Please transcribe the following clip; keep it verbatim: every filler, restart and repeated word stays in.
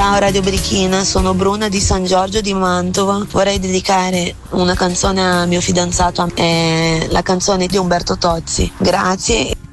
Ciao Radio Brichina, sono Bruna di San Giorgio di Mantova. Vorrei dedicare una canzone a mio fidanzato, è la canzone di Umberto Tozzi. Grazie.